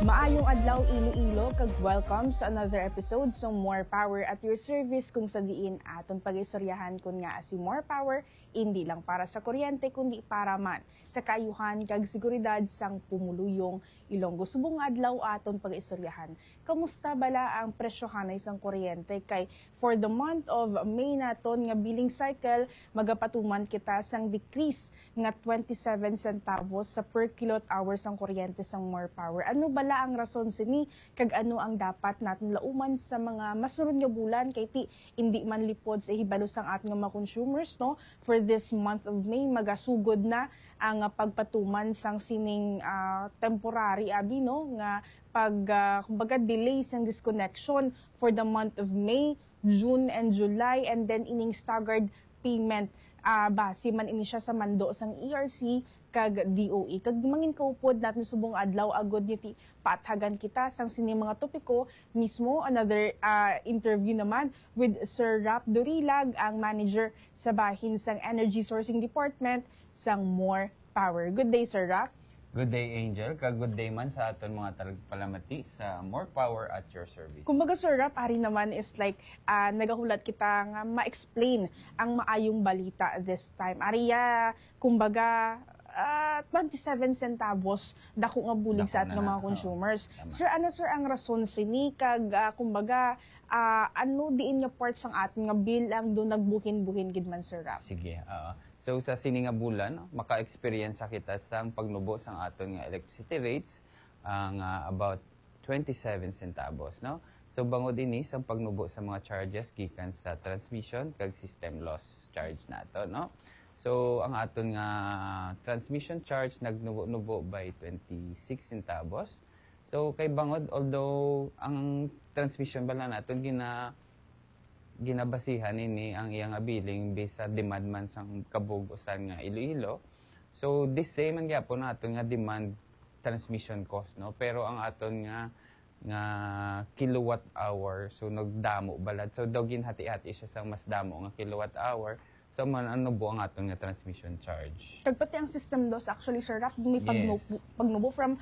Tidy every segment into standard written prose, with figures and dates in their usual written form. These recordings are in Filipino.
Maayong adlaw Iloilo kag welcome sa another episode sa More Power at your service kung sa diin aton pag-istoryahan kun nga si More Power hindi lang para sa kuryente kundi para man sa kaayuhan kag seguridad sang pumuluyong Ilonggo. Subong adlaw aton pag-istoryahan. Kamusta bala ang presyohanay sang kuryente kay for the month of May naton nga billing cycle magapatuman kita sang decrease nga 27 centavos sa per kilowatt hour sang kuryente sang More Power. Ano bala ang rason sini kag ano ang dapat natin lauman sa mga masunod nga bulan kay ti hindi man lipod sa hibalo sang ating mga consumers no for this month of May magasugod na ang pagpatuman sang sining temporary abi no nga kumbaga delay sang disconnection for the month of May, June and July and then ining staggered payment base man ini siya sa mando sang ERC kag DOE. Kag mangin kaupod natin subong adlaw agod niyo ti paathagan kita sang sini mga topiko mismo another interview naman with Sir Rap Dorilag ang manager sa bahin sang Energy Sourcing Department sang More Power. Good day Sir Rap. Good day, Angel. Good day man sa aton mga talagpalamati sa More Power at your service. Kumbaga, Sir Rap, ari naman is like, nagahulat kita nga ma-explain ang maayong balita this time. Ariya, kumbaga, 27 centavos dako nga bulig sa ating mga consumers. Sir, ano sir ang rason sini kag kumbaga ano diin nga parts ang ating nga bill ang do nagbuhin-buhin gid man Sir Rap? Sige, so sa sini nga bulan, maka-experience kita sa pagnubo sang aton nga electricity rates ang about 27 centavos, no? So bangod ini sa pagnubo sa mga charges gikan sa transmission kag system loss charge nato, no? So, ang aton nga transmission charge nagnubo-nubo by 26 centavos. So, kay bangod, although ang transmission bala naton ginabasihan ini ang iyang billing based sa demand man sang kabugusan nga Iloilo. So, this same ang gyapon naton nga demand transmission cost, no? Pero ang aton nga kilowatt hour, so nagdamo balad. So, daw ginhati-hati siya sa mas damo nga kilowatt hour. So, ano po ang aton nga transmission charge? Tagpati ang system loss, actually, Sir Rap, may pagnubo from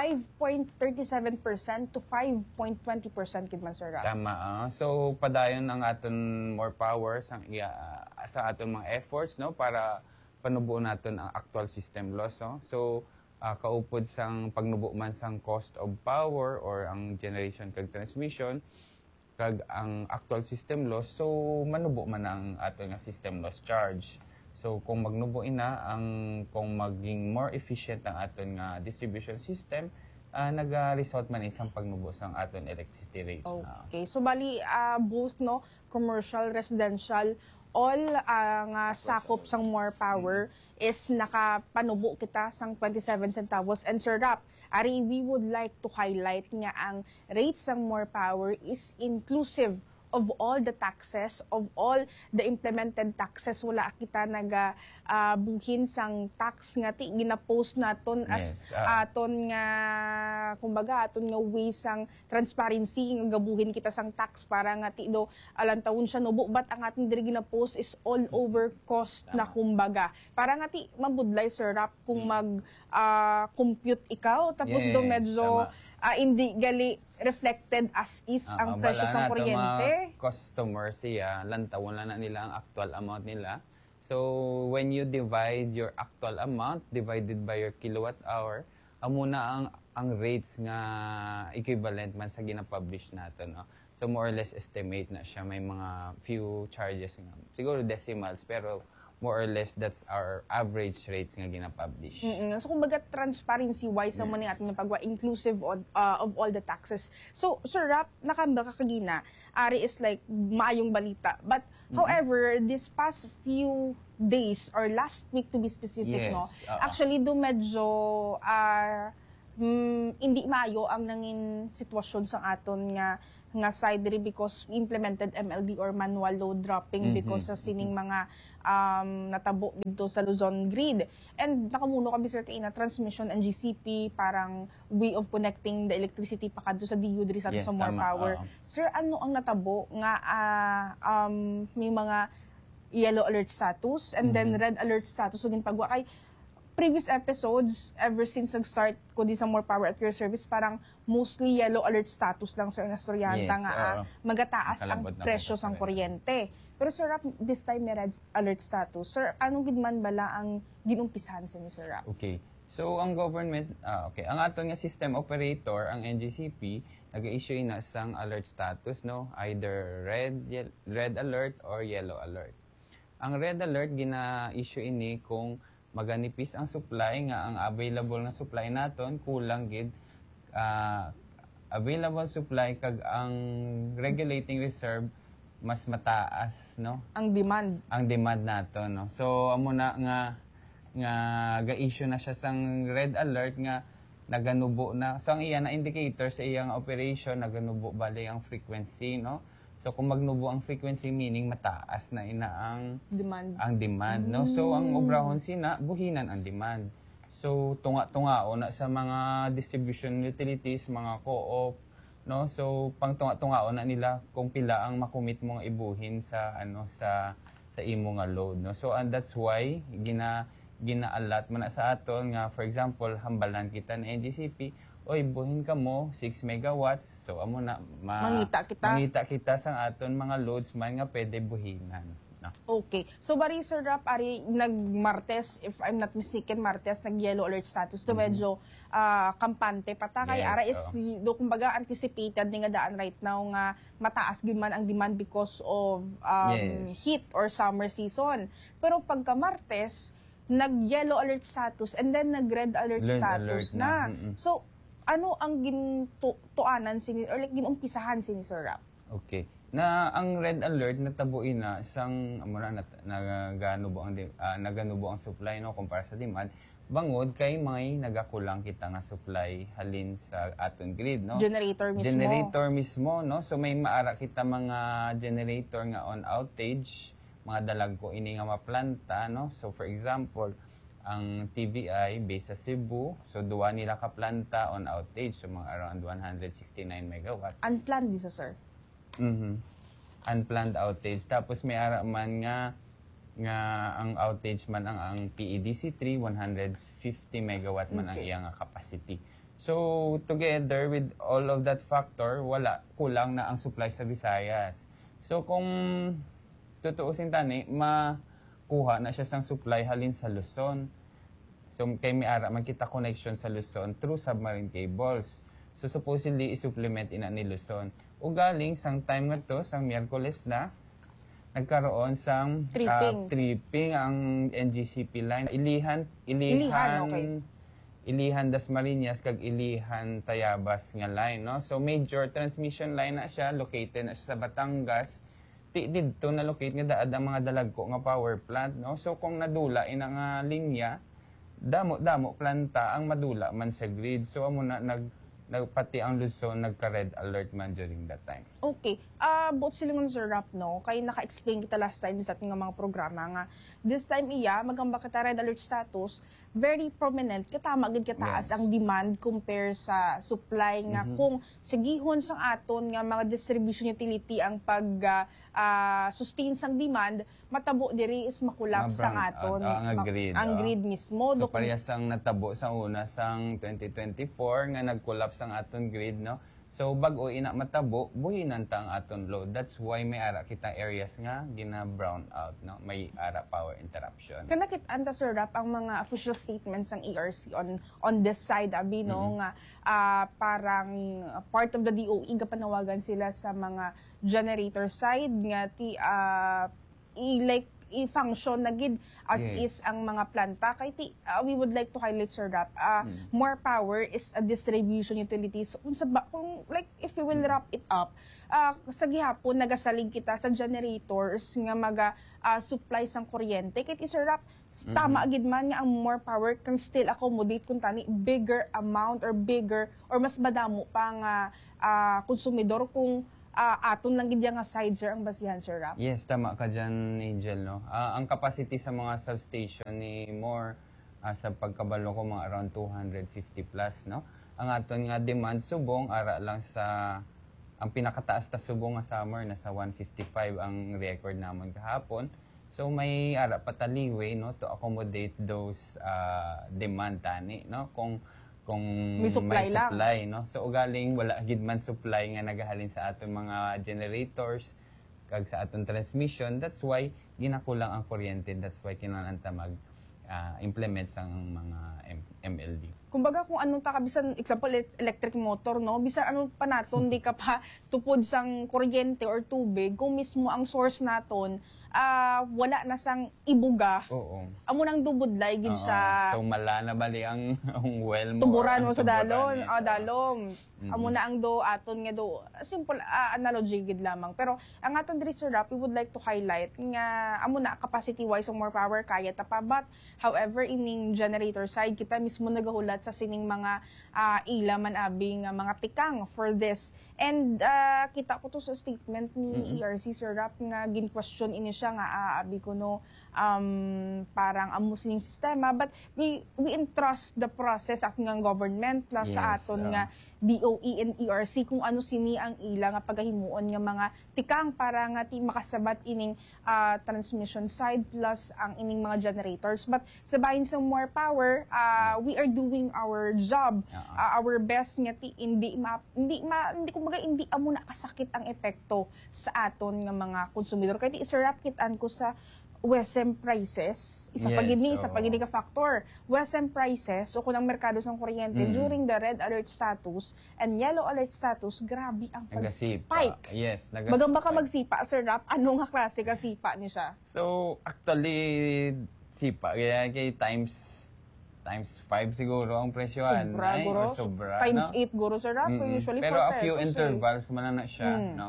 5.37% to 5.20% kid man, Sir Rap. Tama. So, padayon ang aton More Power sa aton mga efforts, no, para panubo naton ang actual system loss, no? So, kaupod sang pagnubo man sang cost of power or ang generation kag transmission, kag ang actual system loss, so manubo man ang ato nga system loss charge. So kung magnubo kung maging more efficient ang aton nga distribution system, naga-result man isang pagnubo sang aton electricity rates. Okay, so bali both no commercial, residential, all nga sakop sang More Power is nakapanubo kita sang 27 centavos. And Sir Rap, ari we would like to highlight nga ang rates sang More Power is inclusive of all the taxes, of all the implemented taxes. Wala kita buhin sang tax nga ti gina-post naton as aton nga kumbaga aton nga way sang transparency nga gabuhin kita sang tax para nga ti do alantawon siya nubo but ang aton diri gina-post is all over cost na kumbaga para nga ti mabudlay Sir Rap kung mag compute ikaw tapos do medyo hindi gali reflected as is ang presyo sa kuryente. Customer siya, lantawon na nila ang actual amount nila. So, when you divide your actual amount divided by your kilowatt hour, amuna ang rates nga equivalent man sa gina-publish natin. No? So, more or less estimate na siya. May mga few charges nga. Siguro decimals, pero more or less that's our average rates nga gina-publish. So kumbaga transparency-wise ang muna ating pagwa inclusive of all the taxes. So Sir Rap, nakambaka kagina, ari is like maayong balita. But however, this past few days or last week to be specific, no, actually do medyo hindi maayo ang nangin sitwasyon sa aton nga side diri because implemented MLD or manual load dropping because sa sining mga natabo dito sa Luzon grid. And nakamuno kami Sir kay na transmission and GCP parang way of connecting the electricity pakadto sa DU diri sa More Power. Sir, ano ang natabo nga may mga yellow alert status and then red alert status ug pagwa kay previous episodes, ever since nag-start ko din sa More Power at Your Service, parang mostly yellow alert status lang, sir, nastoryanta Yes, nga oo. magataas ang Nakalabot na presyo po sang sa kuryente. Pero Sir Rap, this time may red alert status. Sir, anong gidman bala ang ginumpisahan sa ni Sir Rap? Okay. So, ang government, ang aton nga system operator, ang NGCP, nag-issue na sang alert status, no? Either red alert or yellow alert. Ang red alert, gina-issue ini kung maganipis ang supply, nga ang available nga supply naton, kulang gid, available supply, kag ang regulating reserve, mas mataas, no? Ang demand. Ang demand nato, no? So, amo na nga ga-issue na siya sang red alert nga naganubo na. So, ang iya na indicator sa iyang operation, naganubo bali ang frequency, no? So, kung magnubo ang frequency, meaning mataas na ina ang Demand. no? So, ang obrahon sina, buhinan ang demand. So, tunga-tungao na sa mga distribution utilities, mga co-op, no? So, pang tunga-tungao na nila kung pila ang makumit mong ibuhin sa sa imo nga load, no? So, and that's why gina-allot man na sa aton nga, for example, hambalan kita na NGCP, oy, buhin ka mo 6 megawatts. So, amo na Mangita kita sa aton mga loads man nga pwede buhinan, no? Okay. So, bari Sir Rap, ari nag-Martes, if I'm not mistaken, Martes, nag-yellow alert status. To medyo kampante pata. Kay Yes, ara is, do kumbaga, anticipated ni nga daan right now nga mataas din man ang demand because of Yes. heat or summer season. Pero pagka Martes, nag-yellow alert status and then nag-red alert Red status alert na. na. So, ano ang gintuanan or like ginumpisahan si Sir Rap? Okay. Na ang red alert natabuin na sang naganubo ang supply, no, kumpara sa demand, bangod kay may nagakulang kita nga supply halin sa aton grid, no? Generator mismo, no? So may maara kita mga generator nga on outage, mga dalag ko ini nga maplanta, no? So for example, ang TVI based sa Cebu, so duwa nila ka planta on outage, so mga around 169 megawatt. Unplanned din sir? Unplanned outage. Tapos may ara man nga ang outage man ang PEDC3, 150 megawatt man ang iyang capacity. So together with all of that factor, kulang na ang supply sa Visayas. So kung tutuusin tani, makuha na siya sang supply halin sa Luzon. So kay may ara makita connection sa Luzon through submarine cables. So supposedly i-supplement ina ni Luzon. O galing sang time nga to, sang Miyerkules na, nagkaroon sang tripping ang NGCP line. Ilihan Dasmariñas kag Ilihan Tayabas nga line, no? So major transmission line na siya, located na siya sa Batangas. Dito na locate nga daad ang mga dalagko nga power plant, no? So kung nadula ina nga linya, damo planta ang madula man sa grid. So amo na pati ang Luzon nagka-red alert man during that time. Okay. Both silingon Sir Rap, no? Kaya naka-explain kita last time sa ating mga programa nga. This time magamba kita red alert status, very prominent, katama gid kataas ang demand compare sa supply nga. Kung sigihon sang aton nga mga distribution utility ang pag sustain sang demand, matabo diri is makulapse sang aton ang grid mismo. So parehas ang natabo sa una sang 2024 nga nag-collapse ang aton grid, no? So bag-o ina matabo, buhinan ta ang aton load. That's why may ara kita areas nga gina-brown out, no? May ara power interruption. Kana kit anta Sir Rap ang mga official statements ng ERC on this side abi, no, nga parang part of the DOE kapanawagan sila sa mga generator side nga i-function na gid as is ang mga planta. Kay we would like to highlight Sir Rap, More Power is a distribution utility. So kung like if we will wrap it up, sa gihapon nagasalig kita sa generators nga supply sang kuryente. Kay Sir Rap, tama gid man nga ang More Power can still accommodate kung tani bigger amount or mas madamo pa nga konsumidor kung aton lang gid nga side sir ang basihan Sir Rap. Yes, tama ka dyan, Angel, no? Ang capacity sa mga substation ni More sa pagkabalo ko mga around 250 plus, no? Ang aton nga demand subong ara lang sa ang pinakataas ta subong nga summer nasa 155 ang record namon kahapon. So may ara pataliway no to accommodate those demand tani no kung May supply lang. no. So ugaling wala gid man supply nga nagahalin sa aton mga generators kag sa aton transmission. That's why ginakulang ang kuryente. That's why kinahanglan ta mag implement sang mga MLD. Kumbaga kung anong takabisan, example, electric motor, no? Bisan ano pa naton, di ka pa tupod sang kuryente or tubig, kung mismo ang source naton, wala na sang ibuga, Oo. amo nang dubudlay gid siya. So mala na bali ang well mo. Tuburan mo ang sa dalon, tuburan niya. dalom. Amo na ang do aton nga do simple analogy gid lamang. Pero ang aton diri Sir Rap, we would like to highlight nga amo na capacity wise so more power kaya ta pa, but however ining generator side kita mismo nagahulat sa sining mga ila man abi nga mga tikang for this. And kita ko to sa statement ni ERC Sir Rap nga gin-question ini siya nga abi ko no parang amo sining sistema, but we entrust the process at nga government plus sa aton nga DOE and ERC kung ano sini ang ila nga pagahimuon nga mga tikang para nga makasabat ining transmission side plus ang ining mga generators. But sa bahin sa more power, we are doing our job, our best nga hindi kumbaga hindi amo nakasakit ang epekto sa aton nga mga konsumidor. Kaya di Sir Rap kitaan ko sa WSM prices, isa pa gini ka factor. WSM prices o kunang merkado ng kuryente during the red alert status and yellow alert status, grabe ang pag-spike. Yes, Bagang baka magsipa, Sir Rap, ano nga klase ka sipa niya siya? So, actually, sipa, kaya times 5 siguro ang presyohan. Sobra, times 8 guro, Sir Rap, usually 4 pesos. Pero a few intervals man na siya, no?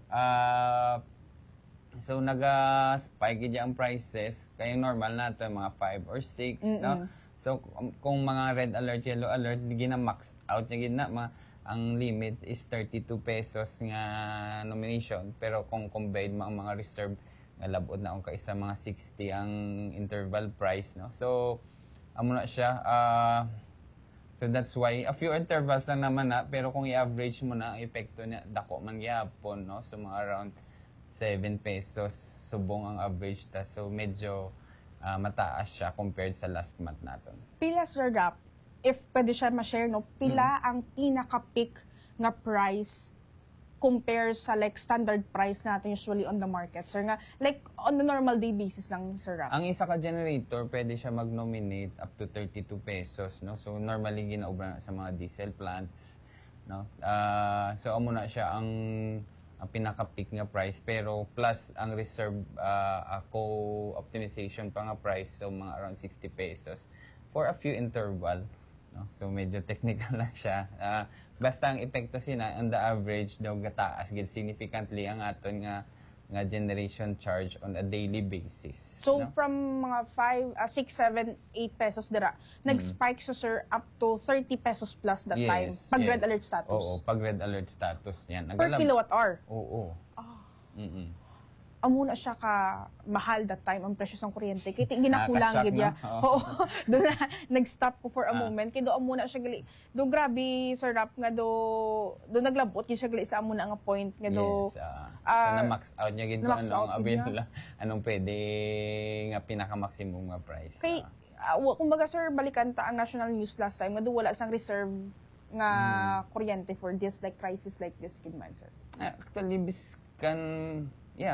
So naga-spike ang prices kaya normal nato mga 5 or 6 no. So kung mga red alert, yellow alert gina-max out niya gina ang limit is 32 pesos nga nomination, pero kung combined mo ang mga reserve nga labot na ang kaisa mga 60 ang interval price no. So amo na siya so that's why a few intervals lang naman na, pero kung i-average mo na ang epekto niya dako man gyapon no. So mga around 7 pesos subong ang average ta. So medyo mataas siya compared sa last month naton. Pila Sir Rap, if pwede siya ma-share no, pila ang pinaka-peak nga price compare sa like standard price natin usually on the market, sir, nga like on the normal day basis lang, Sir Rap? Ang isa ka generator pwede siya mag-nominate up to 32 pesos no. So normally ginaobra na sa mga diesel plants no. So amo na siya ang pinaka-peak nga price, pero plus ang reserve co-optimization pa nga price, so mga around 60 pesos for a few interval no. So medyo technical lang siya, basta ang epekto sina on the average daw gataas gid significantly ang aton nga generation charge on a daily basis. So no? from mga 6, 7, 8 pesos dira, nag-spike siya, sir, up to 30 pesos plus that time pag red alert status. Oo, pag red alert status yan. Per kilowatt hour? Oo. Amo na siya ka mahal that time ang presyo ng kuryente. Kaya ginakulang gid ya. Oo. Doon na nag-stop ko for a moment. Kaya do amo na siya gali. Do grabe Sir Rap nga do naglabot gid siya gali sa amo na nga point nga do. Yes. So na-max out niya gid anong available, anong pwede nga pinaka-maximum nga price. Kay kumbaga sir, balikan ta ang national news last time nga do wala sang reserve nga kuryente for this like crisis like this gid man, sir. Actually biskan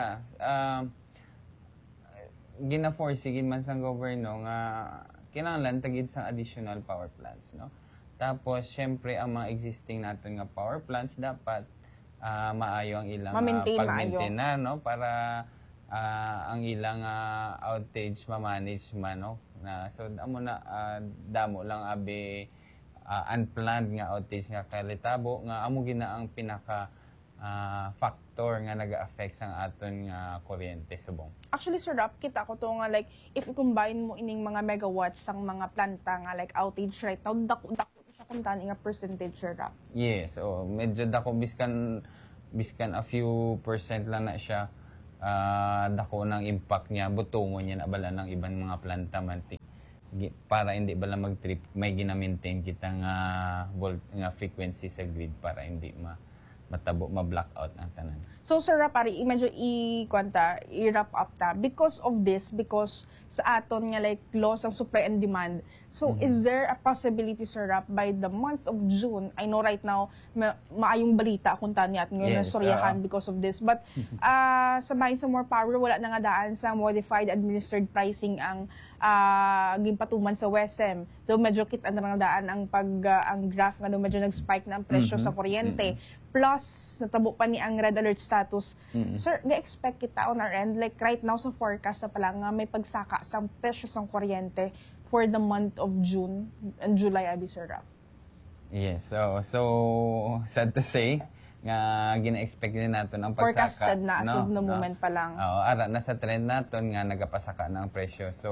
gina-foresee man sang gobyerno nga kinahanglan tagid sang additional power plants no. Tapos syempre ang mga existing natin nga power plants dapat maayo ang ilang pag-maintain na no, para ang ilang outage ma-manage man no. So amo na damo lang abi unplanned nga outage nga kalitabo nga amo gina ang pinaka factor nga naga-affect sang aton nga kuryente subong. Actually, Sir Rap, kita ko to nga like if i-combine mo ining mga megawatts sang mga planta nga like outage right now, dako siya kung tani nga percentage, Sir Rap. Yes, medyo dako biskan a few percent lang na siya. Dako ng impact niya, butungon niya na bala ng ibang mga planta man para hindi bala mag-trip, may gina-maintain kita nga frequency sa grid para hindi matabo ma-blackout ang tanan. So, Sir Rap, pari, medyo i-wrap up ta. Because of this, because sa aton nga like loss ng supply and demand, so is there a possibility, Sir Rap, by the month of June, I know right now, maayong balita kung tanyat ngayon Yes, na soryahan because of this, but sa bahin sa More Power, wala na nga daan sa modified administered pricing ang gimpatuman sa WESM. So, medyo kita na nga daan ang ang graph nga medyo nag-spike na ang presyo sa kuryente. Plus, natabo pa ni ang red alert status. Sir, na-expect kita on our end, like right now sa forecast na pala nga may pagsaka sa presyo sa kuryente for the month of June and July, abi, Sir Rap. Yes, so sad to say, nga gina-expect din natin ang pagsaka. Forecasted na, as of the moment pa lang. Oo, ara, nasa trend natin nga nagapasaka ng presyo. So,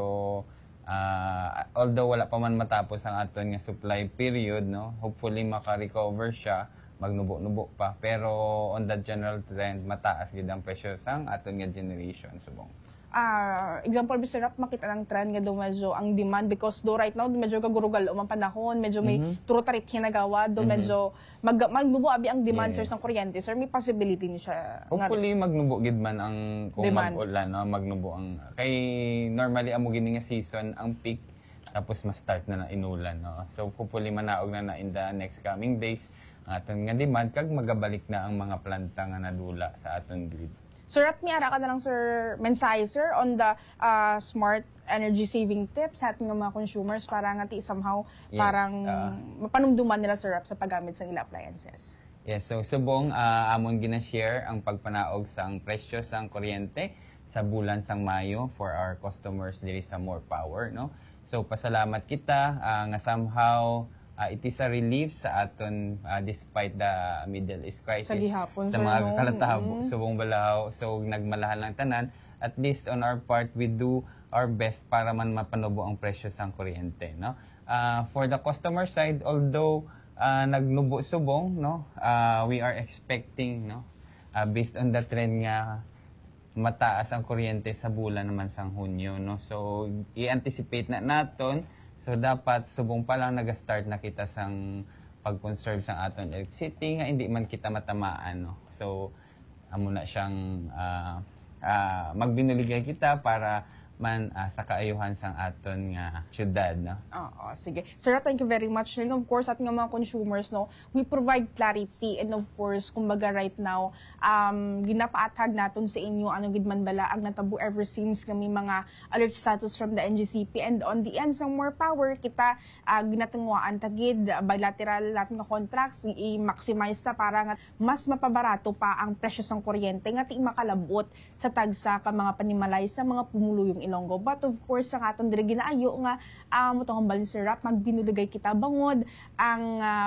although wala pa man matapos ang aton nga supply period, no, hopefully maka-recover siya, magnubo-nubo pa. Pero on the general trend, mataas gid ang presyo sang aton nga generation subong. Example, Mr. Rap, makita ng trend nga do medyo ang demand because do right now medyo kagurugal umang panahon, medyo may turo tarit hinagawa, do medyo magnubo abi ang demand, sir, sa kuryente. Sir, may possibility ni siya. Hopefully magnubo gid man ang kung Demand. mag-ulan, no, magnubo ang kay normally amo gini nga season ang peak tapos ma-start na inulan, no. So hopefully manaog na in the next coming days ang aton nga demand kag magabalik na ang mga planta nga nadula sa aton grid. Sir, at miyara ka na lang, sir, mensahe, sir, on the smart energy saving tips sa ating mga consumers para nga somehow Yes, parang mapanumduman nila, sir, sa paggamit sa ila appliances. Yes, so subong amon gina-share ang pagpanaog sang presyo sang kuryente sa bulan sang Mayo for our customers diri sa More Power, no. So pasalamat kita nga somehow it is a relief sa aton despite the Middle East crisis Sa gihapon, sa sir, mga no? kalatahabo subong balahaw, so nagmalahal lang tanan. At least on our part we do our best para man mapanubo ang presyo sang kuryente, no. For the customer side, although nagnubo subong, no, we are expecting, no, based on the trend nga mataas ang kuryente sa bulan naman sang Hunyo, no. So i-anticipate na naton. So dapat subong pa lang nag-start na kita sang pag-conserve sang aton electricity nga hindi man kita matamaan, no. So amo na siyang magbinuligay kita para man sa kaayuhan sang aton nga syudad, no. Oo, sige. Sir, thank you very much. And of course, ating mga consumers, no, we provide clarity and of course, kumbaga right now, ginapaatag naton sa inyo anong gidman bala ang natabo ever since nga may mga alert status from the NGCP, and on the end sa More Power, kita ginatungwaan tagid bilateral natin nga contracts, i-maximize ta para nga mas mapabarato pa ang presyo sang kuryente nga ti makalabot sa tagsa ka mga panimalay sa mga pumuluyong Ilonggo. But of course, sa aton diri ginaayo nga mutong balin, Sir Rap, magbinulugay kita bangod ang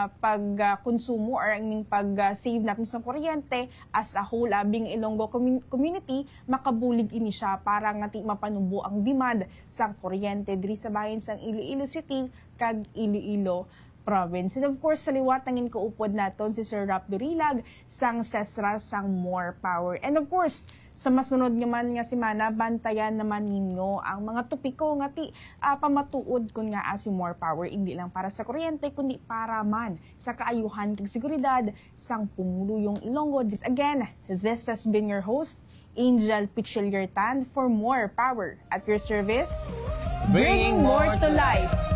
pagkonsumo or ang pag-save natin sa kuryente as a whole, abing Ilonggo community, makabulig ini siya para nga ti mapanubo ang demand sa kuryente diri sa bahin sang Iloilo City kag Iloilo Province. And of course, sa liwat nangin kaupod naton si Sir Rap Durilag sang SESRA sang More Power. And of course, sa masunod naman nga semana, bantayan naman ninyo ang mga topiko nga ti pamatuod kun nga si More Power, hindi lang para sa kuryente kundi para man sa kaayuhan kag seguridad sang pumuluyong Ilonggo. Again, this has been your host, Angel Pichiliertan, for More Power at your service, Bringing more to life.